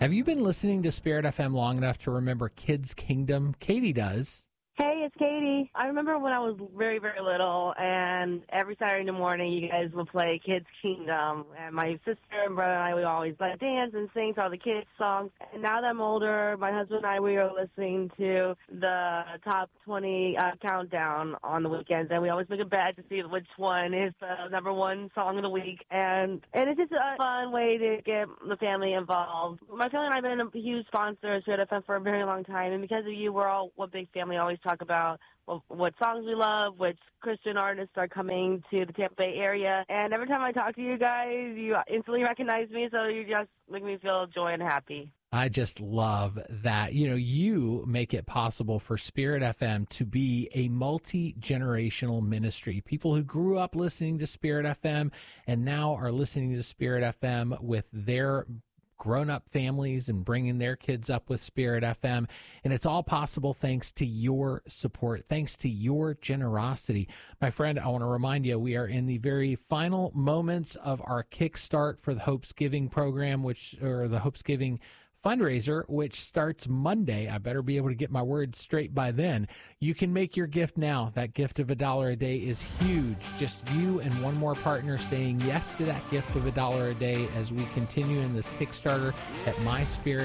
Have you been listening to Spirit FM long enough to remember Kids Kingdom? Katie does. Hey, it's Katie. I remember when I was very, very little, and every Saturday morning you guys would play Kids Kingdom, and my sister and brother and I would always like dance and sing to all the kids' songs. And now that I'm older, my husband and I, we are listening to the top 20 countdown on the weekends, and we always make a bet to see which one is the number one song of the week. And it's just a fun way to get the family involved. My family and I have been a huge sponsor of Spirit FM for a very long time, and because of you, we're all one big family. Always talk about what songs we love, which Christian artists are coming to the Tampa Bay area. And every time I talk to you guys, you instantly recognize me, so you just make me feel joy and happy. I just love that. You make it possible for Spirit FM to be a multi-generational ministry. People who grew up listening to Spirit FM and now are listening to Spirit FM with their grown-up families and bringing their kids up with Spirit FM. And it's all possible thanks to your support, thanks to your generosity. My friend, I want to remind you, we are in the very final moments of our Kickstart for the Hopes Giving program, the Hopes Giving fundraiser, which starts Monday. I better be able to get my words straight by then. You can make your gift now. That gift of $1 a day is huge. Just you and one more partner saying yes to that gift of $1 a day as we continue in this Kickstarter at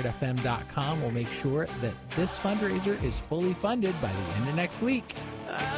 myspiritfm.com. We'll make sure that this fundraiser is fully funded by the end of next week.